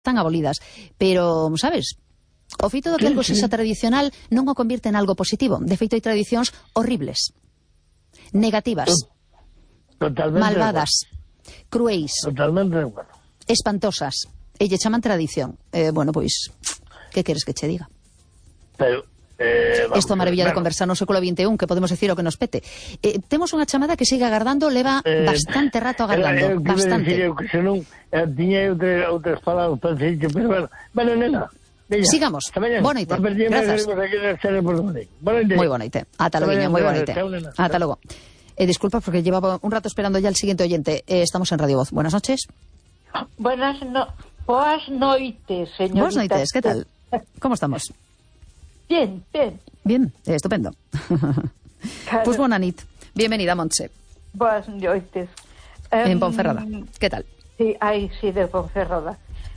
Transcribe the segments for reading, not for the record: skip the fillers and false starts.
están abolidas. Pero, sabes, o feito do que algo sexa tradicional non o convirte en algo positivo. De feito, hai tradicións horribles, negativas, malvadas, cruéis, espantosas, e lle chaman tradición. Bueno, pois, que queres que che diga? Pero, Isto é maravilla de conversar no século XXI, que podemos decir o que nos pete. Temos unha chamada que sigue agardando, leva bastante rato agardando, bastante. Que senón tiña outras palabras para decir, pero bueno, nena. Sigamos. Boa noite. Grazas. Moi boa noite. Ata logo, moi boa noite. Ata logo. Disculpa porque llevaba un rato esperando ya el siguiente oyente. Estamos en Radio Voz. Buenas noches. Boas noites, señorita. Boas noites, ¿qué tal? ¿Cómo estamos? Bien, bien. Bien, estupendo. Claro. Pues buena nit. Bienvenida, Montse. Boas noites. En Ponferrada. ¿Qué tal? Sí, sí, de Ponferrada.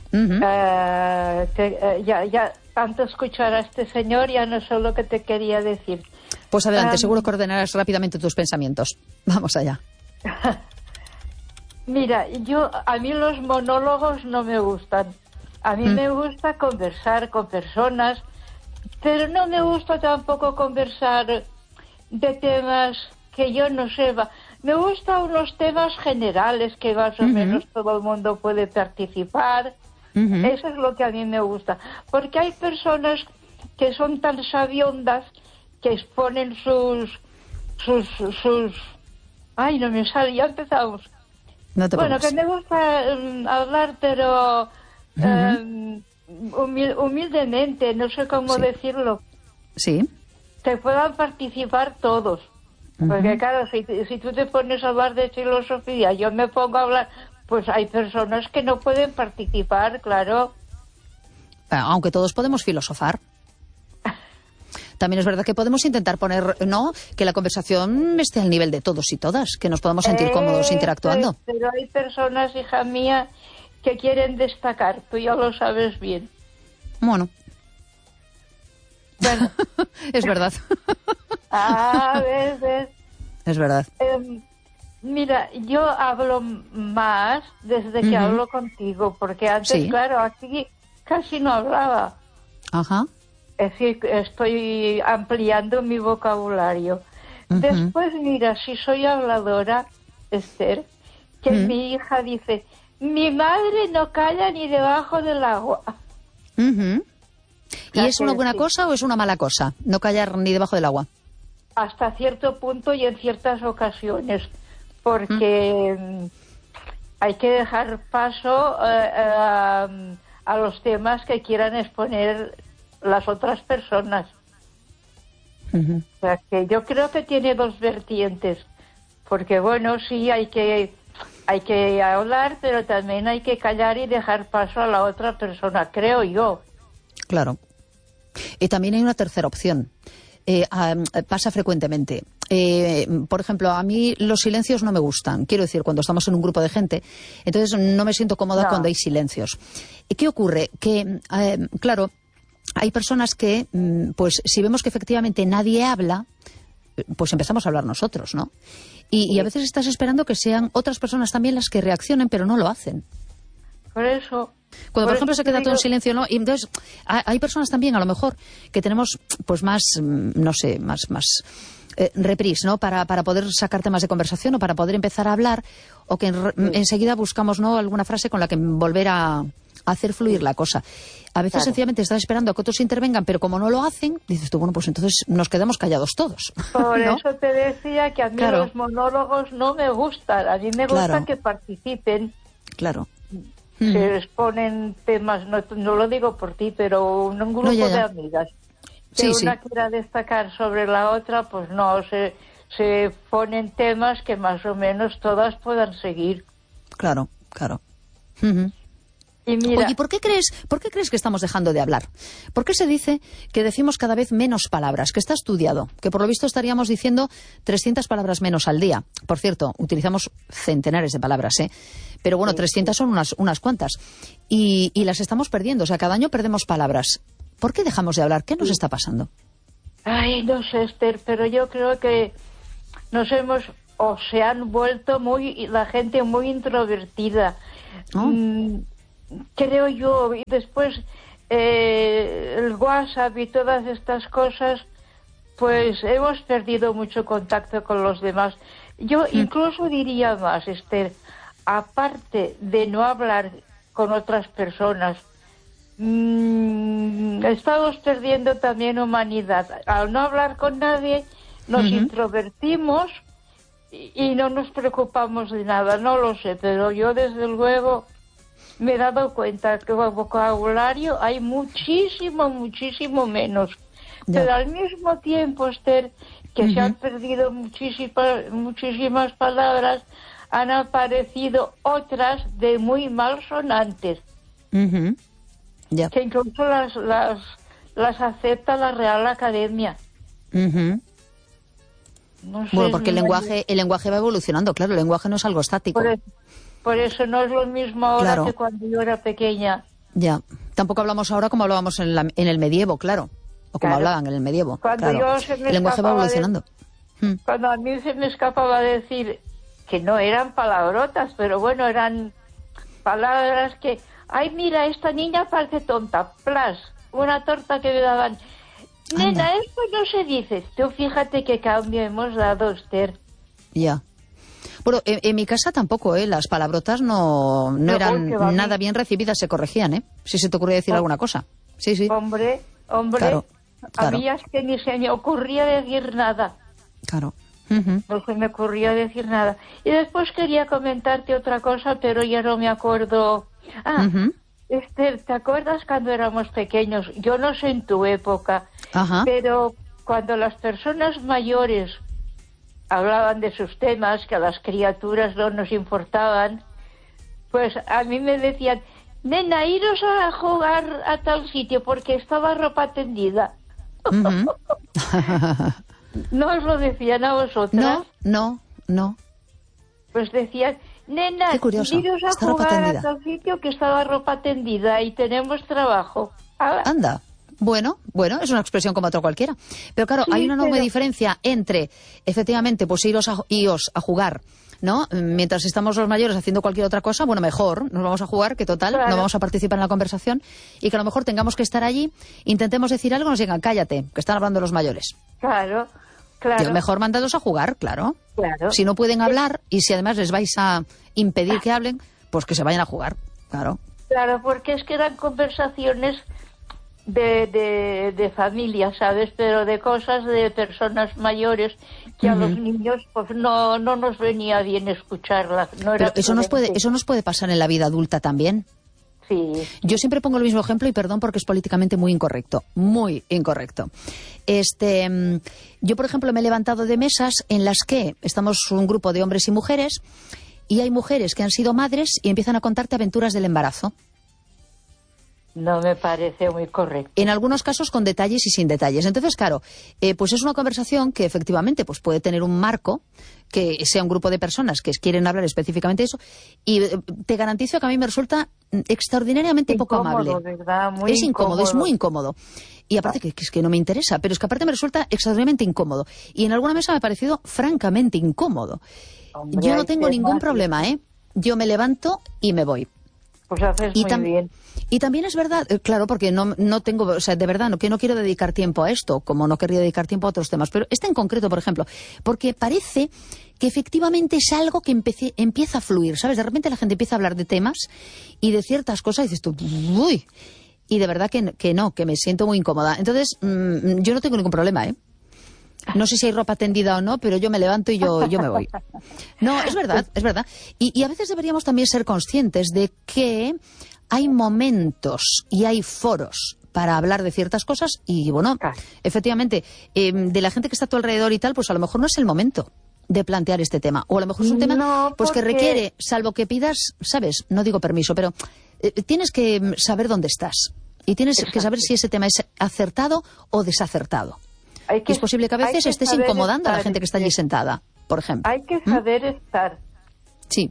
Ya tanto escuchar a este señor, ya no sé lo que te quería decir. Pues adelante, seguro que ordenarás rápidamente tus pensamientos. Vamos allá. Mira, a mí los monólogos no me gustan. A mí me gusta conversar con personas, pero no me gusta tampoco conversar de temas que yo no sé. Me gustan unos temas generales que más o menos todo el mundo puede participar. Eso es lo que a mí me gusta. Porque hay personas que son tan sabiondas que exponen sus... Ay, no me sale, ya empezamos. No te bueno, preocupes. que me gusta hablar, pero... humildemente, no sé cómo decirlo. Sí. Que puedan participar todos. Porque claro, si tú te pones a hablar de filosofía, yo me pongo a hablar, pues hay personas que no pueden participar, claro. Aunque todos podemos filosofar. También es verdad que podemos intentar poner, ¿no?, que la conversación esté al nivel de todos y todas, que nos podamos sentir cómodos interactuando. Pero hay personas, hija mía, que quieren destacar, tú ya lo sabes bien. Bueno. Es verdad. ¿Ves? Es verdad. Mira, yo hablo más desde que hablo contigo, porque antes, claro, aquí casi no hablaba. Ajá. Es decir, estoy ampliando mi vocabulario. Después, mira, si soy habladora, Esther, que mi hija dice, mi madre no calla ni debajo del agua. ¿Y es una buena cosa o es una mala cosa? No callar ni debajo del agua. Hasta cierto punto y en ciertas ocasiones, porque hay que dejar paso a los temas que quieran exponer las otras personas. O sea, que yo creo que tiene dos vertientes, porque bueno, sí, hay que hablar, pero también hay que callar y dejar paso a la otra persona, creo yo. Claro. Y también hay una tercera opción. Pasa frecuentemente. Por ejemplo, a mí los silencios no me gustan. Quiero decir, cuando estamos en un grupo de gente, entonces no me siento cómoda cuando hay silencios. ¿Qué ocurre? Que, claro, hay personas que, pues si vemos que efectivamente nadie habla, pues empezamos a hablar nosotros, ¿no? Y a veces estás esperando que sean otras personas también las que reaccionen, pero no lo hacen. Por eso... Cuando, por ejemplo, se queda todo en silencio, ¿no? Y entonces hay personas también, a lo mejor, que tenemos pues más, no sé, más reprise, ¿no? Para poder sacar temas de conversación o para poder empezar a hablar, o que enseguida buscamos, ¿no?, alguna frase con la que volver a hacer fluir la cosa. A veces sencillamente estás esperando a que otros intervengan, pero como no lo hacen, dices tú, bueno, pues entonces nos quedamos callados todos. Por ¿no? eso te decía que a mí los monólogos no me gustan. A mí me gusta que participen. Claro. Se exponen temas, no lo digo por ti, pero un grupo de amigas. Que una quiera destacar sobre la otra, pues no, se ponen temas que más o menos todas puedan seguir. Claro, claro. Y mira, oye, ¿por qué crees que estamos dejando de hablar? ¿Por qué se dice que decimos cada vez menos palabras? Que está estudiado, que por lo visto estaríamos diciendo 300 palabras menos al día. Por cierto, utilizamos centenares de palabras, ¿eh? Pero bueno, 300 son unas cuantas. Y las estamos perdiendo, o sea, cada año perdemos palabras. ¿Por qué dejamos de hablar? ¿Qué nos está pasando? Ay, no sé, Esther, pero yo creo que se han vuelto la gente muy introvertida. creo yo, y después el WhatsApp y todas estas cosas, pues hemos perdido mucho contacto con los demás. Yo incluso diría más, Esther, aparte de no hablar con otras personas, estamos perdiendo también humanidad. Al no hablar con nadie, nos introvertimos y no nos preocupamos de nada. No lo sé, pero yo desde luego me he dado cuenta que el vocabulario hay muchísimo menos. Ya. Pero al mismo tiempo, Esther, que se han perdido muchísimas palabras, han aparecido otras de muy malsonantes, Ya. que incluso las acepta la Real Academia. No sé, Bueno, porque el lenguaje va evolucionando, claro, el lenguaje no es algo estático. Por eso no es lo mismo ahora Claro. que cuando yo era pequeña. Ya. Tampoco hablamos ahora como hablábamos en el medievo, claro. O como Claro. hablaban en el medievo. Cuando Claro. yo se me El lenguaje va escapaba evolucionando. Cuando a mí se me escapaba decir que no eran palabrotas, pero bueno, eran palabras que, ay, mira, esta niña parece tonta, plas, una torta que me daban. Nena, Anda. esto no se dice. Tú fíjate qué cambio hemos dado, Esther. Ya. Bueno, en mi casa tampoco, las palabrotas no eran que va nada bien. bien recibidas, se corregían, si se te ocurría decir alguna cosa. Sí, sí. Hombre, Claro, a claro. mí es que ni se me ocurría decir nada. Claro. No se me ocurría decir nada. Y después quería comentarte otra cosa, pero ya no me acuerdo. Esther, ¿te acuerdas cuando éramos pequeños? Yo no sé en tu época, Ajá. pero cuando las personas mayores hablaban de sus temas, que a las criaturas no nos importaban, pues a mí me decían, nena, iros a jugar a tal sitio porque estaba ropa tendida. ¿No os lo decían a vosotras? No. Pues decían, nena, Qué curioso, iros a está ropa jugar a tendida. tal sitio que estaba ropa tendida y tenemos trabajo. Ah, Anda. Bueno, es una expresión como otra cualquiera. Pero claro, Sí, hay una enorme pero- diferencia entre, efectivamente, pues iros a jugar, ¿no? Mientras estamos los mayores haciendo cualquier otra cosa, bueno, mejor, nos vamos a jugar, que total, Claro. no vamos a participar en la conversación, y que a lo mejor tengamos que estar allí, intentemos decir algo, nos digan, cállate, que están hablando los mayores. claro. Digo, mejor mandados a jugar, claro. Claro. Si no pueden hablar, y si además les vais a impedir que hablen, pues que se vayan a jugar, claro. Claro, porque es que eran conversaciones de familia, ¿sabes? Pero de cosas de personas mayores que a los niños pues no nos venía bien escucharlas. No era Pero eso nos prudente. puede pasar en la vida adulta también. Sí, Yo siempre pongo el mismo ejemplo y perdón porque es políticamente muy incorrecto. Muy incorrecto. Yo, por ejemplo, me he levantado de mesas en las que estamos un grupo de hombres y mujeres y hay mujeres que han sido madres y empiezan a contarte aventuras del embarazo. no me parece muy correcto. En algunos casos con detalles y sin detalles. Entonces, claro, pues es una conversación que efectivamente pues puede tener un marco, que sea un grupo de personas que quieren hablar específicamente de eso, y te garantizo que a mí me resulta extraordinariamente poco Incómodo, amable. ¿verdad? Muy Es incómodo, es incómodo. muy incómodo. Y aparte que es que no me interesa, pero es que aparte me resulta extraordinariamente incómodo. Y en alguna mesa me ha parecido francamente incómodo. Hombre, Yo no hay tengo ningún temas problema, ¿eh? Yo me levanto y me voy. Pues haces Y, muy bien. y también es verdad, claro, porque no tengo, o sea, de verdad, que no quiero dedicar tiempo a esto, como no querría dedicar tiempo a otros temas, pero este en concreto, por ejemplo, porque parece que efectivamente es algo que empieza a fluir, ¿sabes? De repente la gente empieza a hablar de temas y de ciertas cosas y dices tú, uy, y de verdad que me siento muy incómoda. Entonces, yo no tengo ningún problema, ¿eh? No sé si hay ropa tendida o no, pero yo me levanto y yo me voy. No, es verdad, es verdad. Y a veces deberíamos también ser conscientes de que hay momentos y hay foros para hablar de ciertas cosas y, bueno, Claro. efectivamente, de la gente que está a tu alrededor y tal, pues a lo mejor no es el momento de plantear este tema. O a lo mejor es un tema No, pues que porque- requiere, salvo que pidas, ¿sabes? No digo permiso, pero tienes que saber dónde estás. Y tienes que Exacto. saber si ese tema es acertado o desacertado. Hay Y es posible que a veces estés saber incomodando a la estar, gente que está allí sentada, por ejemplo. Hay que saber estar. Sí.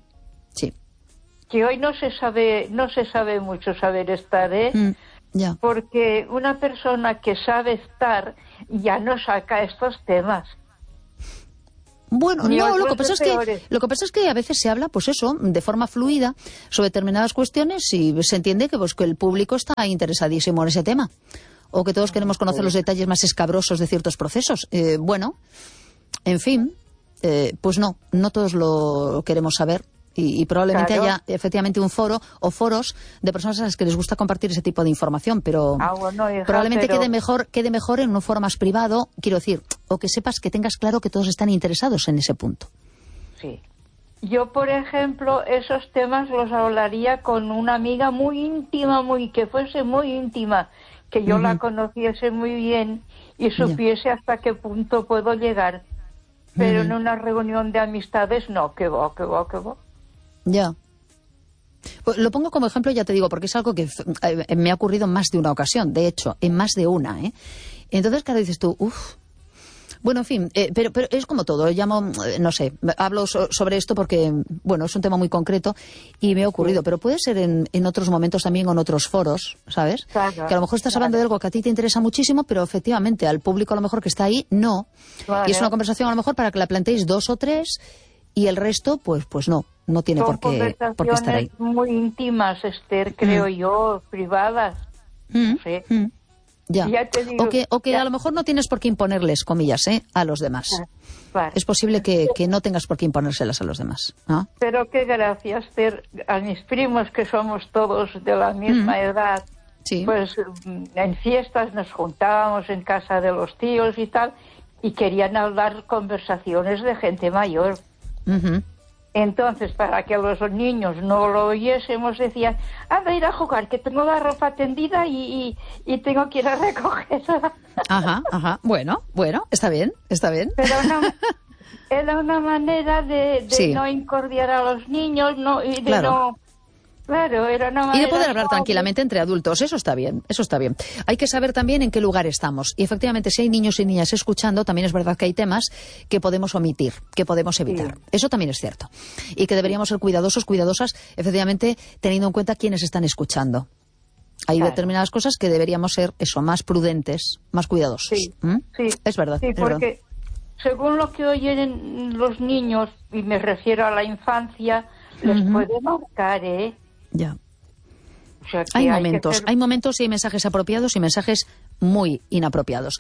Que hoy no se sabe mucho saber estar, ¿eh? Ya. Porque una persona que sabe estar ya no saca estos temas. Bueno, Ni no, otros lo que pasa es que a veces se habla, pues eso, de forma fluida sobre determinadas cuestiones y se entiende que, pues, que el público está interesadísimo en ese tema. O que todos queremos conocer los detalles más escabrosos de ciertos procesos. Bueno, en fin, pues no todos lo queremos saber. Y probablemente haya efectivamente un foro o foros de personas a las que les gusta compartir ese tipo de información, pero bueno, hija, probablemente quede mejor en un foro más privado, quiero decir, o que sepas, que tengas claro que todos están interesados en ese punto. Sí. Yo, por ejemplo, esos temas los hablaría con una amiga muy íntima, que fuese muy íntima, que yo la conociese muy bien y supiese hasta qué punto puedo llegar. Pero en una reunión de amistades no, que va. Ya. Pues lo pongo como ejemplo, ya te digo, porque es algo que me ha ocurrido en más de una ocasión, de hecho, en más de una, ¿eh? Entonces, claro, dices tú, bueno, en fin, pero es como todo, no sé, hablo sobre esto porque, bueno, es un tema muy concreto y me ha ocurrido, pero puede ser en otros momentos también o en otros foros, ¿sabes? Claro, que a lo mejor estás hablando de algo que a ti te interesa muchísimo, pero efectivamente al público a lo mejor que está ahí, no. Claro. Y es una conversación a lo mejor para que la planteéis 2 o 3 y el resto, pues no tiene por qué estar ahí. Muy íntimas, Esther, creo yo, privadas. No sé. Ya te digo, o que a lo mejor no tienes por qué imponerles, comillas, a los demás. Vale. Es posible que no tengas por qué imponérselas a los demás, ¿no? Pero qué gracia, Esther, a mis primos, que somos todos de la misma edad, pues en fiestas nos juntábamos en casa de los tíos y tal, y querían hablar conversaciones de gente mayor. Entonces, para que los niños no lo oyésemos, decían, anda, ir a jugar, que tengo la ropa tendida y tengo que ir a recogerla. Ajá. Bueno, está bien. Pero era una manera de no incordiar a los niños, y de no... Claro, era una manera... Y de poder hablar tranquilamente entre adultos, eso está bien. Hay que saber también en qué lugar estamos. Y efectivamente, si hay niños y niñas escuchando, también es verdad que hay temas que podemos omitir, que podemos evitar. Eso también es cierto. Y que deberíamos ser cuidadosas, efectivamente, teniendo en cuenta quiénes están escuchando. Hay determinadas cosas que deberíamos ser, más prudentes, más cuidadosos. Sí. Es verdad. Sí, porque según lo que oyen los niños, y me refiero a la infancia, les puede marcar, Ya. O sea, hay momentos y hay mensajes apropiados y mensajes muy inapropiados.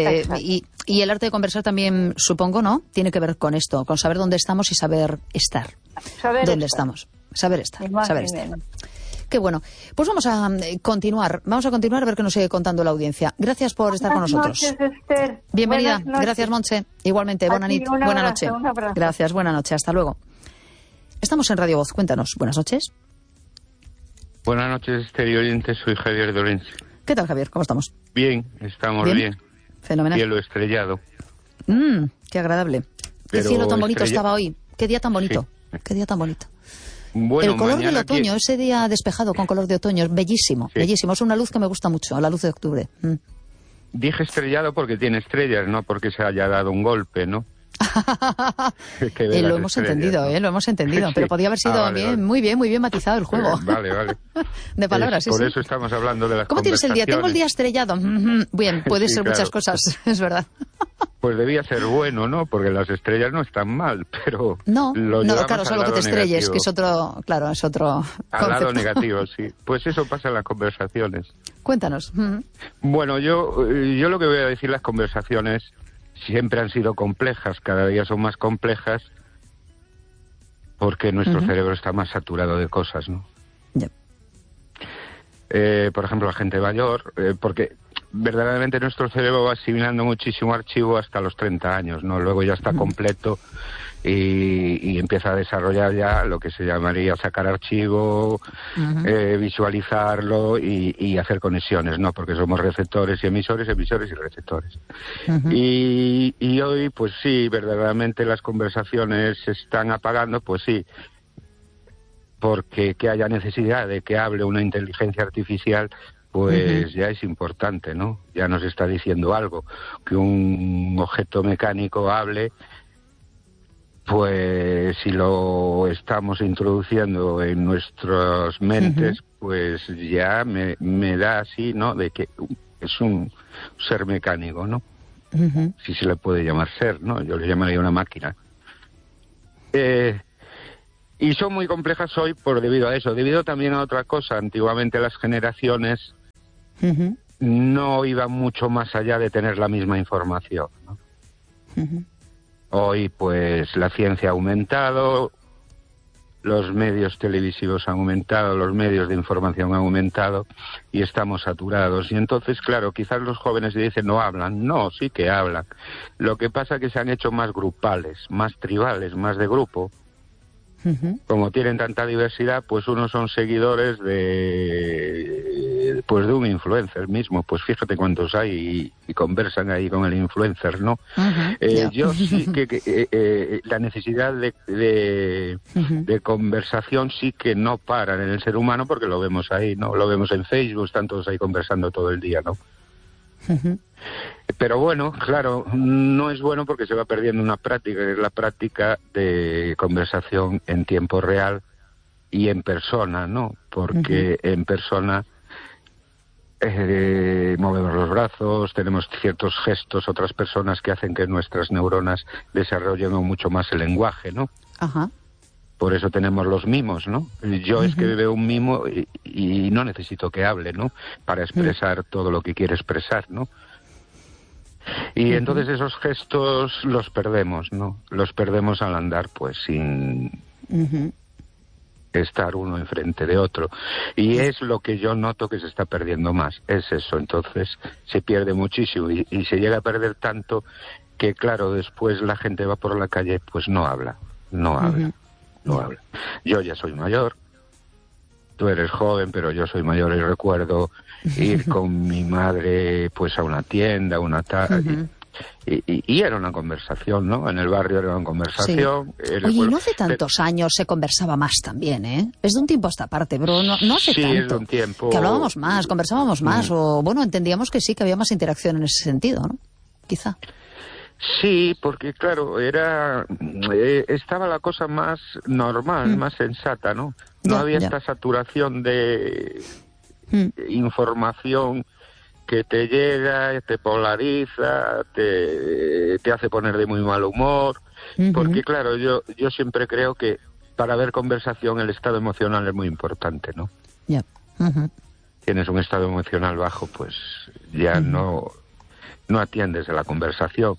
Y el arte de conversar también, supongo, ¿no? Tiene que ver con esto, con saber dónde estamos y saber estar. ¿Dónde estamos? Saber estar. Qué bueno. Pues vamos a continuar a ver qué nos sigue contando la audiencia. Gracias por estar con nosotros. Buenas noches, Esther. Bienvenida. Gracias, Montse. Igualmente, buena noche. Gracias, buena noche. Hasta luego. Estamos en Radio Voz. Cuéntanos. Buenas noches. Buenas noches, Esther y oyentes. Soy Javier Dorense. ¿Qué tal, Javier? ¿Cómo estamos? Bien, estamos bien. Fenomenal. Cielo estrellado. Qué agradable. Qué cielo tan bonito estaba hoy. Qué día tan bonito. Sí. Qué día tan bonito. Bueno, el color del otoño, ese día despejado con color de otoño, es bellísimo, bellísimo. Es una luz que me gusta mucho, la luz de octubre. Dije estrellado porque tiene estrellas, no porque se haya dado un golpe, ¿no? Lo hemos entendido, Sí. pero podía haber sido vale. muy bien matizado el juego. Vale. De palabras, Por eso estamos hablando de las ¿Cómo tienes el día? Tengo el día estrellado. Bien, puede ser muchas cosas, es verdad. Pues debía ser bueno, ¿no? Porque las estrellas no están mal, pero... No, claro, salvo que te estrelles, negativo. Que es otro... Claro, es otro al lado negativo, sí. Pues eso pasa en las conversaciones. Cuéntanos. Bueno, yo lo que voy a decir, las conversaciones siempre han sido complejas, cada día son más complejas, porque nuestro cerebro está más saturado de cosas, ¿no? Yeah. Por ejemplo, la gente mayor, porque verdaderamente nuestro cerebro va asimilando muchísimo archivo hasta los 30 años, ¿no? Luego ya está completo y empieza a desarrollar ya lo que se llamaría sacar archivo, visualizarlo y hacer conexiones, ¿no? Porque somos receptores y emisores y receptores. Y hoy, pues sí, verdaderamente las conversaciones se están apagando, pues sí, porque que haya necesidad de que hable una inteligencia artificial, pues ya es importante, ¿no? Ya nos está diciendo algo. Que un objeto mecánico hable, pues si lo estamos introduciendo en nuestras mentes, pues ya me da así, ¿no? De que es un ser mecánico, ¿no? Si se le puede llamar ser, ¿no? Yo le llamaría una máquina. Y son muy complejas hoy debido a eso, debido también a otra cosa. Antiguamente las generaciones no iban mucho más allá de tener la misma información, ¿no? Hoy, pues, la ciencia ha aumentado, los medios televisivos han aumentado, los medios de información han aumentado y estamos saturados. Y entonces, claro, quizás los jóvenes dicen no hablan. No, sí que hablan. Lo que pasa es que se han hecho más grupales, más tribales, más de grupo. Como tienen tanta diversidad, pues unos son seguidores de un influencer mismo. Pues fíjate cuántos hay y conversan ahí con el influencer, ¿no? Yo sí que la necesidad de conversación sí que no paran en el ser humano, porque lo vemos ahí, ¿no? Lo vemos en Facebook, están todos ahí conversando todo el día, ¿no? Pero bueno, claro, no es bueno porque se va perdiendo una práctica, que es la práctica de conversación en tiempo real y en persona, ¿no? Porque en persona movemos los brazos, tenemos ciertos gestos, otras personas que hacen que nuestras neuronas desarrollen mucho más el lenguaje, ¿no? Ajá. Por eso tenemos los mimos, ¿no? Yo es que veo un mimo y no necesito que hable, ¿no? Para expresar todo lo que quiere expresar, ¿no? Y entonces esos gestos los perdemos, ¿no? Los perdemos al andar, pues, sin estar uno enfrente de otro. Y es lo que yo noto que se está perdiendo más, es eso. Entonces se pierde muchísimo y se llega a perder tanto que, claro, después la gente va por la calle, pues no habla. Yo ya soy mayor, tú eres joven, pero yo soy mayor y recuerdo ir con mi madre pues a una tienda, y era una conversación, ¿no? En el barrio era una conversación. Sí. Oye, y no hace tantos años se conversaba más también, ¿eh? Es de un tiempo a esta parte, pero no hace tanto. Es de un tiempo. Que hablábamos más, conversábamos más, o bueno, entendíamos que sí, que había más interacción en ese sentido, ¿no? Quizá. Sí, porque claro, estaba la cosa más normal, más sensata, ¿no? No había esta saturación de información que te llega, te polariza, te hace poner de muy mal humor, porque claro, yo siempre creo que para ver conversación el estado emocional es muy importante, ¿no? Tienes un estado emocional bajo, pues ya no atiendes a la conversación.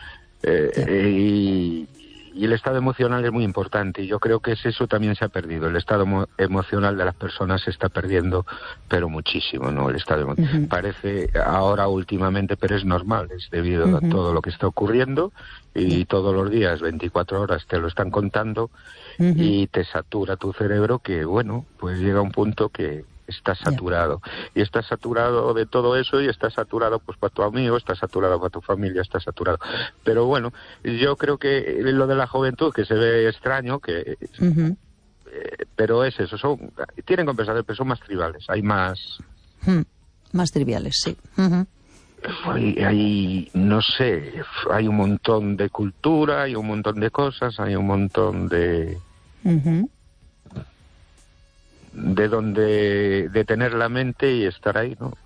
Y el estado emocional es muy importante, y yo creo que eso también se ha perdido. El estado emocional de las personas se está perdiendo, pero muchísimo, ¿no? El estado parece ahora últimamente, pero es normal, es debido a todo lo que está ocurriendo, y todos los días, 24 horas, te lo están contando, y te satura tu cerebro, que bueno, pues llega un punto que estás saturado, y estás saturado de todo eso, y estás saturado pues para tu amigo, estás saturado para tu familia, estás saturado. Pero bueno, yo creo que lo de la juventud, que se ve extraño, que pero es eso, tienen conversaciones, pero son más tribales, hay más más triviales, sí. Hay, no sé, hay un montón de cultura, hay un montón de cosas, hay un montón de de tener la mente y estar ahí, ¿no?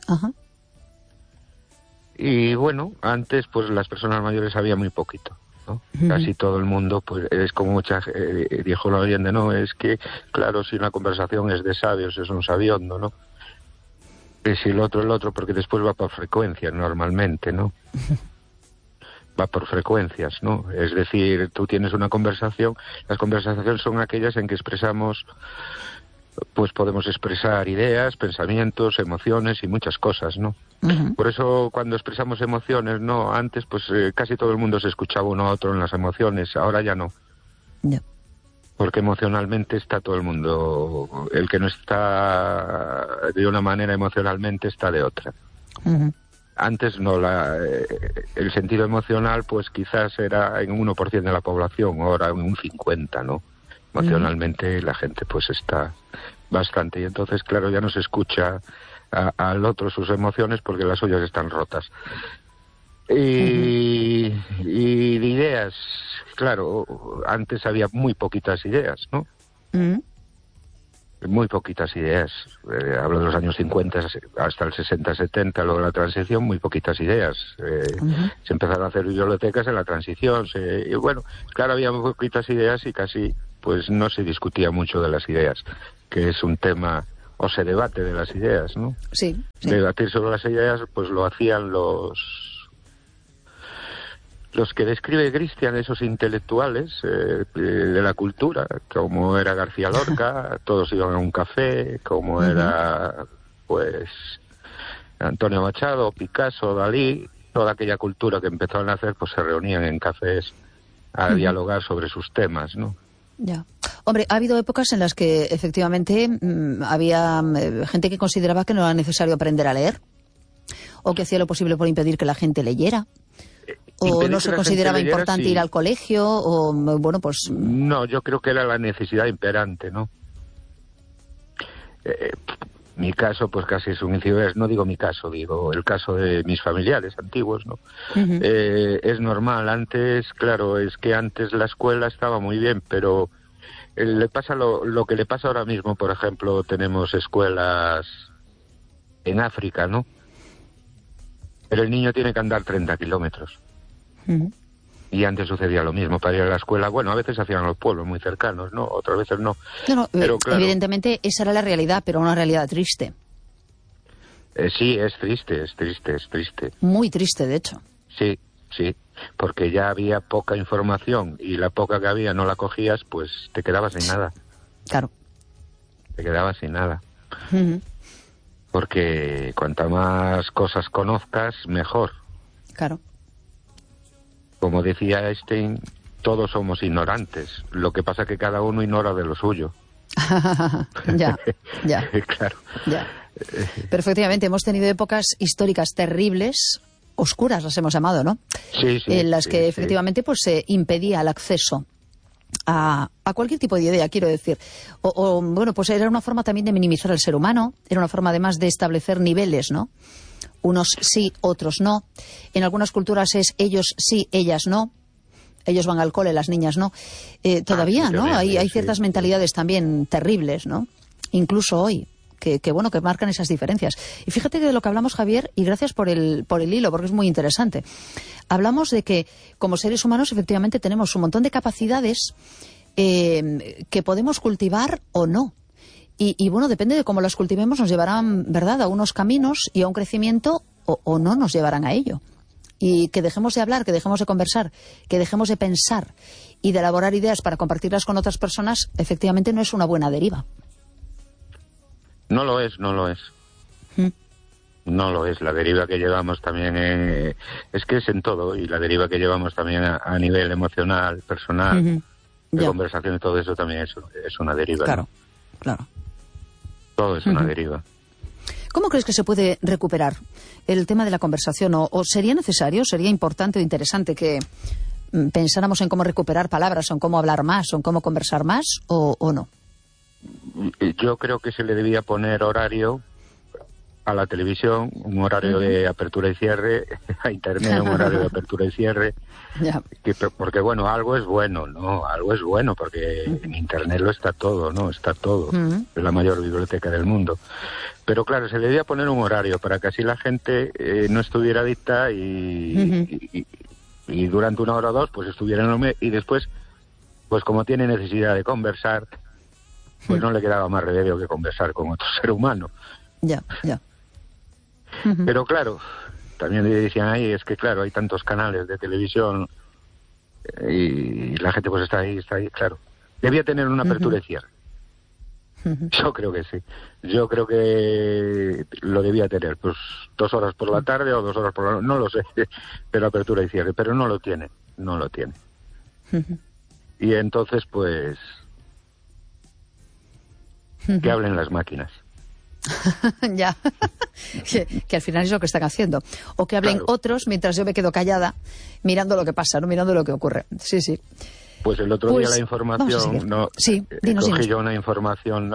Y bueno, antes pues las personas mayores sabían muy poquito, ¿no? Casi todo el mundo, pues es como dijo la oyente, ¿no? Es que, claro, si una conversación es de sabios, es un sabiondo, ¿no? Y si el otro, porque después va por frecuencias normalmente, ¿no? Va por frecuencias, ¿no? Es decir, tú tienes una conversación, las conversaciones son aquellas en que expresamos, pues podemos expresar ideas, pensamientos, emociones y muchas cosas, ¿no? Por eso cuando expresamos emociones, ¿no? Antes pues casi todo el mundo se escuchaba uno a otro en las emociones, ahora ya no. Porque emocionalmente está todo el mundo, el que no está de una manera emocionalmente está de otra. Antes no, el sentido emocional pues quizás era en un 1% de la población, ahora en un 50%, ¿no? Emocionalmente la gente pues está bastante, y entonces claro ya no se escucha al otro sus emociones porque las suyas están rotas. Y de ideas, claro, antes había muy poquitas ideas, ¿no? Muy poquitas ideas. Hablo de los años 50 hasta el 60-70, luego la transición, muy poquitas ideas. Se empezaron a hacer bibliotecas en la transición. Y bueno, claro, había muy poquitas ideas y casi pues no se discutía mucho de las ideas, que es un tema, o se debate de las ideas, ¿no? Sí, sí. Debatir sobre las ideas, pues lo hacían los que describe Cristian, esos intelectuales de la cultura, como era García Lorca, todos iban a un café, como era, pues, Antonio Machado, Picasso, Dalí, toda aquella cultura que empezó a nacer, pues se reunían en cafés a dialogar sobre sus temas, ¿no? Ya. Hombre, ha habido épocas en las que efectivamente había gente que consideraba que no era necesario aprender a leer, o que hacía lo posible por impedir que la gente leyera. ¿O no se consideraba importante ir al colegio? O, bueno, pues... No, yo creo que era la necesidad imperante, ¿no? Mi caso, pues casi es un inciso. No digo mi caso, digo el caso de mis familiares antiguos, ¿no? Es normal. Antes, claro, es que antes la escuela estaba muy bien, pero le pasa lo que le pasa ahora mismo. Por ejemplo, tenemos escuelas en África, ¿no? Pero el niño tiene que andar 30 kilómetros. Y antes sucedía lo mismo para ir a la escuela. Bueno, a veces hacían los pueblos muy cercanos, ¿no? Otras veces no. No, pero, claro, evidentemente esa era la realidad, pero una realidad triste. Sí, es triste. Muy triste, de hecho. Sí, porque ya había poca información y la poca que había no la cogías, pues te quedabas sin nada. Claro. Te quedabas sin nada. Porque cuanta más cosas conozcas, mejor. Claro. Como decía Einstein, todos somos ignorantes. Lo que pasa es que cada uno ignora de lo suyo. Ya. Claro. Ya. Pero efectivamente hemos tenido épocas históricas terribles, oscuras las hemos llamado, ¿no? Sí. En las que efectivamente pues se impedía el acceso a cualquier tipo de idea, quiero decir. Bueno, pues era una forma también de minimizar al ser humano, era una forma además de establecer niveles, ¿no? Unos sí, otros no. En algunas culturas es ellos sí, ellas no. Ellos van al cole, las niñas no. Todavía, ¿no? Hay ciertas mentalidades también terribles, ¿no? Incluso hoy, que marcan esas diferencias. Y fíjate que de lo que hablamos, Javier, y gracias por el hilo, porque es muy interesante. Hablamos de que como seres humanos efectivamente tenemos un montón de capacidades que podemos cultivar o no. Y bueno, depende de cómo las cultivemos, nos llevarán, ¿verdad?, a unos caminos y a un crecimiento o no nos llevarán a ello. Y que dejemos de hablar, que dejemos de conversar, que dejemos de pensar y de elaborar ideas para compartirlas con otras personas, efectivamente no es una buena deriva. No lo es. No lo es. La deriva que llevamos también es que es en todo, y la deriva que llevamos también a nivel emocional, personal, de conversación y todo eso también es una deriva. Claro, ¿no? Claro. Todo es una deriva. ¿Cómo crees que se puede recuperar el tema de la conversación? ¿O sería necesario, sería importante o interesante que pensáramos en cómo recuperar palabras, o en cómo hablar más, o en cómo conversar más, o no? Yo creo que se le debía poner horario a la televisión, un horario de apertura y cierre, a Internet un horario de apertura y cierre, porque bueno, algo es bueno, ¿no? Algo es bueno, porque en Internet lo está todo, ¿no? Está todo, es la mayor biblioteca del mundo. Pero claro, se le debía poner un horario para que así la gente no estuviera adicta y durante una hora o dos pues estuviera en y después, pues como tiene necesidad de conversar, pues no le quedaba más remedio que conversar con otro ser humano. Ya. Pero claro, también decían ahí, es que claro, hay tantos canales de televisión y la gente pues está ahí, claro. Debía tener una apertura y cierre. Yo creo que sí. Yo creo que lo debía tener, pues 2 horas por la tarde o 2 horas por la noche, no lo sé, pero apertura y cierre, pero no lo tiene. Y entonces pues que hablen las máquinas. Ya, que al final es lo que están haciendo. O que hablen otros mientras yo me quedo callada mirando lo que pasa, no mirando lo que ocurre. Sí. Pues el otro día la información, cogí yo una información,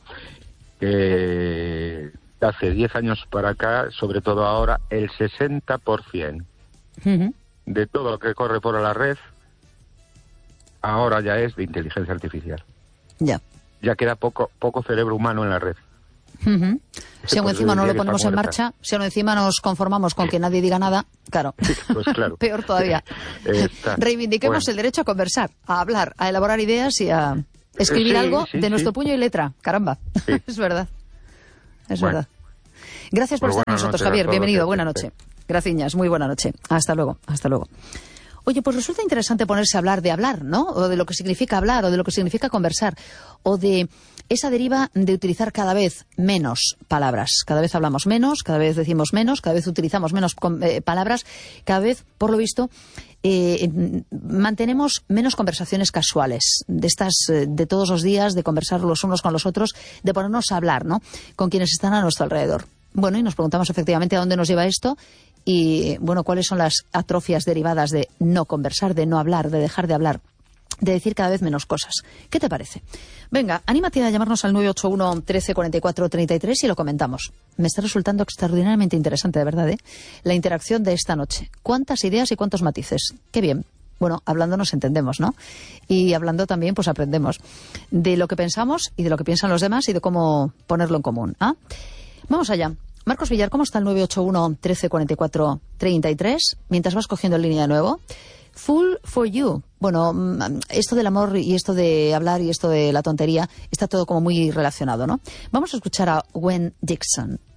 que hace 10 años para acá, sobre todo ahora, el 60% de todo lo que corre por la red ahora ya es de inteligencia artificial. Ya. ya queda poco cerebro humano en la red. Uh-huh. Si aún encima no lo ponemos en muerta. marcha, si aún encima nos conformamos con que nadie diga nada, claro, Pues claro. peor todavía. Reivindiquemos el derecho a conversar, a hablar, a elaborar ideas y a escribir algo de nuestro puño y letra. Caramba, Sí. es verdad. Es Bueno. verdad. Gracias por Pues estar con buenas nosotros, noches a Javier. todos, Bienvenido, sí, buena sí. noche. Gracias, muy buena noche. Hasta luego, hasta luego. Oye, pues resulta interesante ponerse a hablar de hablar, ¿no? O de lo que significa hablar, o de lo que significa conversar, o de esa deriva de utilizar cada vez menos palabras. Cada vez hablamos menos, cada vez decimos menos, cada vez utilizamos menos palabras, cada vez, por lo visto, mantenemos menos conversaciones casuales, de estas de todos los días, de conversar los unos con los otros, de ponernos a hablar, ¿no? Con quienes están a nuestro alrededor. Bueno, y nos preguntamos efectivamente a dónde nos lleva esto y, bueno, cuáles son las atrofias derivadas de no conversar, de no hablar, de dejar de hablar, de decir cada vez menos cosas. ¿Qué te parece? Venga, anímate a llamarnos al 981 13 44 33 y lo comentamos. Me está resultando extraordinariamente interesante, de verdad, ¿eh? La interacción de esta noche. ¿Cuántas ideas y cuántos matices? Qué bien. Bueno, hablando nos entendemos, ¿no? Y hablando también, pues aprendemos de lo que pensamos y de lo que piensan los demás y de cómo ponerlo en común, ¿ah? Vamos allá. Marcos Villar, ¿cómo está el 981 13 44 33? Mientras vas cogiendo en línea de nuevo. Full for you. Bueno, esto del amor y esto de hablar y esto de la tontería está todo como muy relacionado, ¿no? Vamos a escuchar a Gwen Dixon.